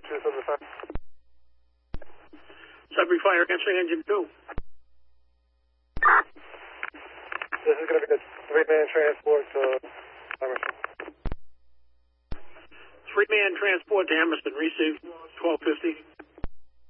275. Sudbury Fire answering engine 2. This is going to be the 3-man transport to Emerson. 3-man transport to Emerson, received 1250.